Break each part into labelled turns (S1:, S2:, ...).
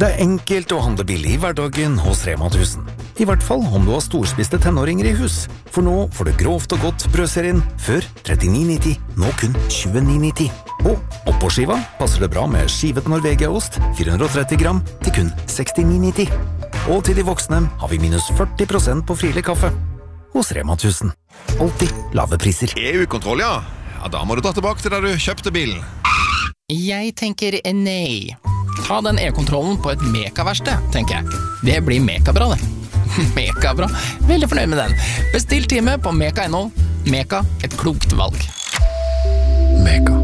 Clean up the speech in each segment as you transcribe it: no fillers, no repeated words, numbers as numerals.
S1: Det enkelt å handle billig i hverdagen hos Rema 1000. I hvert fall om du har storspiste tenåringer i hus. For nå får du grovt og godt brødserien før 39,90, nå kun 29,90. Og oppå skiva passer det bra med skivet Norvegia-ost, 430 gram, til kun 69,90. Og til de voksne har vi minus 40% på frilig kaffe. Hos Rema 1000. Alltid lave priser.
S2: EU-kontroll, ja. Ja, da må du dra tilbake til der du kjøpte bilen.
S3: Jeg tenker nei. Ta den e-kontrollen på et Meka-verksted, tenker jeg. Det blir Meka-bra, det. Meka-bra. Veldig fornøyd med den. Bestill time på Meka.no. Meka, et klokt valg.
S2: Meka.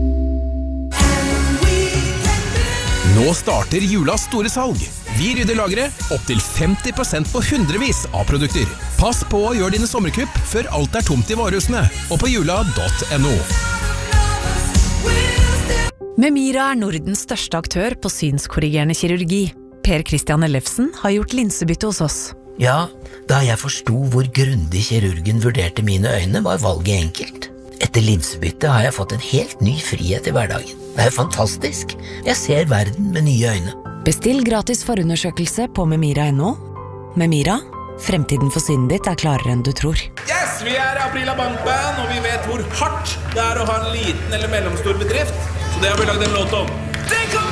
S4: Nå starter julas store salg. Vi rydder lageret opp til 50% på hundrevis av produkter. Pass på å gjøre dine sommerkupp før alt er tomt i varehusene, og på jula.no.
S5: Memira er Nordens største aktør på synskorrigerende kirurgi. Per Christian Ellefsen har gjort linsebytte hos oss.
S6: Ja, da jeg forstod hvor grundig kirurgen vurderte mine øyne, var valget enkelt. Etter linsebytte har jeg fått en helt ny frihet i hverdagen. Det er fantastisk. Jeg ser verden med nye øyne.
S5: Bestill gratis forundersøkelse på memira.no. Memira, fremtiden for synet ditt er klarere enn du tror.
S7: Yes, vi er Aprila Bankband, og vi vet hvor hardt det er å ha en liten eller mellomstor bedrift. Så det har vi lagd en låt om.